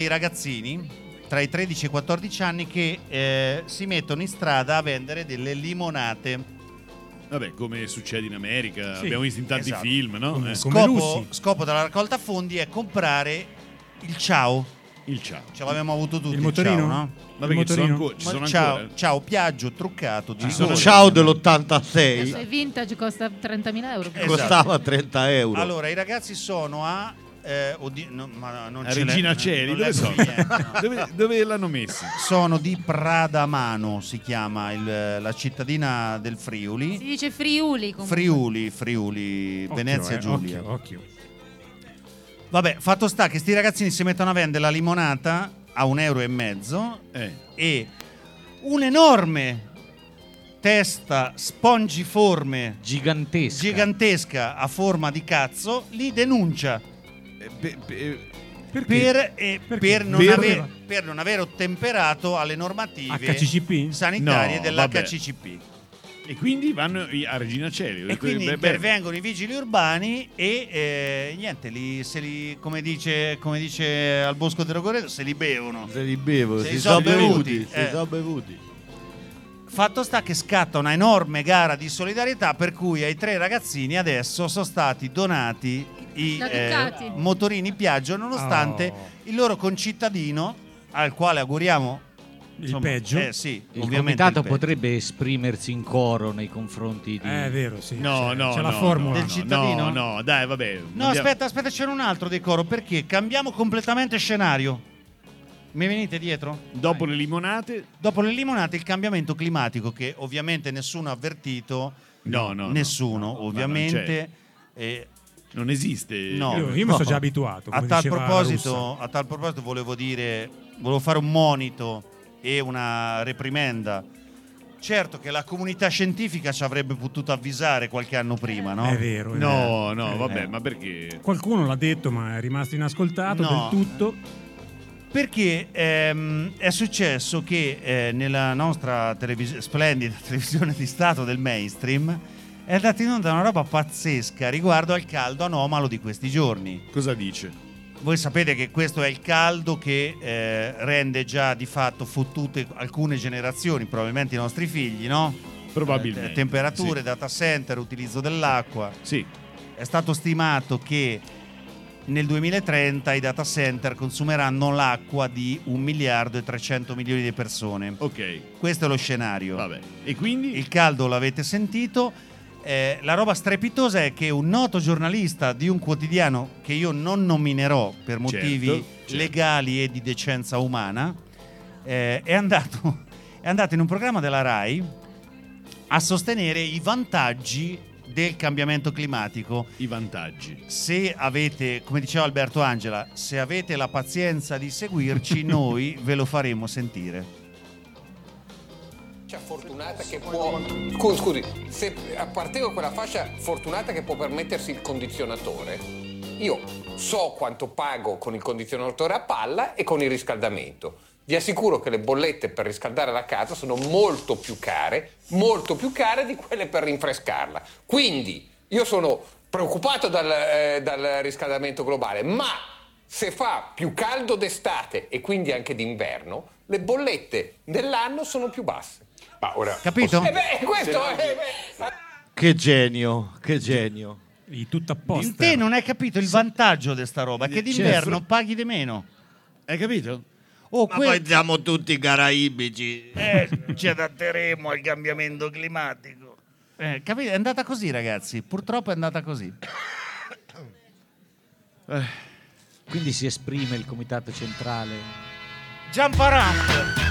ragazzini tra i 13 e i 14 anni che si mettono in strada a vendere delle limonate. Vabbè, come succede in America, Sì, abbiamo visto in tanti esatto. film, no? Come Scopo della raccolta fondi è comprare il ciao. Il ciao. Ce l'abbiamo avuto tutti Il motorino? ciao, no? Vabbè, Il che ci sono motorino? ancora. Ci sono Ciao, ancora. ciao Piaggio truccato di sono gola. Ciao Adesso dell'86 è vintage, costa 30.000 euro. Esatto. costava 30 euro. Allora, i ragazzi sono a ma non A ce l'è- Regina Coeli, non dove leggo sono? niente, no. Dove l'hanno messo? Sono di Pradamano, si chiama la cittadina del Friuli. Si dice Friuli comunque. Friuli, Occhio, Venezia Giulia. Occhio. Vabbè, fatto sta che sti ragazzini si mettono a vendere la limonata a €1,50 e un'enorme testa spongiforme gigantesca a forma di cazzo li denuncia Perché? per non aver ottemperato alle normative HCCP? sanitarie No, dell'HCCP. E quindi vanno a Regina Coeli. E quindi intervengono i vigili urbani e niente, come dice al Bosco del Rogoreto, se li bevono. Se li bevo, Se si li sono so bevuti, bevuti. Si sono bevuti. Fatto sta che scatta una enorme gara di solidarietà per cui ai 3 ragazzini adesso sono stati donati i Da Ducati. motorini Piaggio, nonostante il loro concittadino, al quale auguriamo Il peggio. sì, Il ovviamente comitato il peggio. potrebbe esprimersi in coro nei confronti di... È vero, sì. No, c'è la formula. Del cittadino? No, dai, vabbè. No, aspetta, c'era un altro decoro, perché cambiamo completamente scenario. Mi venite dietro? Dopo le limonate? Dopo le limonate il cambiamento climatico, che ovviamente nessuno ha avvertito. No, nessuno, no, ovviamente. Non esiste. No. Io mi sono già abituato. A come tal diceva proposito volevo fare un monito e una reprimenda. Certo che la comunità scientifica ci avrebbe potuto avvisare qualche anno prima, no? È vero. No, vabbè, ma perché? Qualcuno l'ha detto, ma è rimasto inascoltato No. del tutto. Perché è successo che nella nostra splendida televisione di Stato del mainstream è andata in onda una roba pazzesca riguardo al caldo anomalo di questi giorni. Cosa dice? Voi sapete che questo è il caldo che rende già di fatto fottute alcune generazioni, probabilmente i nostri figli, no? Probabilmente. Temperature, sì. data center, utilizzo dell'acqua. Sì. È stato stimato che nel 2030 i data center consumeranno l'acqua di 1.300.000.000 di persone. Ok. Questo è lo scenario. Vabbè. E quindi? Il caldo l'avete sentito. La roba strepitosa è che un noto giornalista di un quotidiano che io non nominerò per motivi Certo. legali e di decenza umana è andato in un programma della Rai a sostenere i vantaggi del cambiamento climatico. I vantaggi. Se avete, come diceva Alberto Angela, se avete la pazienza di seguirci, noi ve lo faremo sentire. Fortunata che può scusi, se appartengo a quella fascia fortunata che può permettersi il condizionatore, io so quanto pago con il condizionatore a palla e con il riscaldamento. Vi assicuro che le bollette per riscaldare la casa sono molto più care di quelle per rinfrescarla. Quindi io sono preoccupato dal riscaldamento globale, ma se fa più caldo d'estate e quindi anche d'inverno, le bollette dell'anno sono più basse. Ma ora, capito? Questo che genio. Di tutto apposta. Te non hai capito il vantaggio di sta roba, che d'inverno paghi di meno. Hai capito? Ma poi siamo tutti caraibici. Ci adatteremo al cambiamento climatico. Capite? È andata così, ragazzi. Purtroppo è andata così. Quindi si esprime il comitato centrale. Jump around.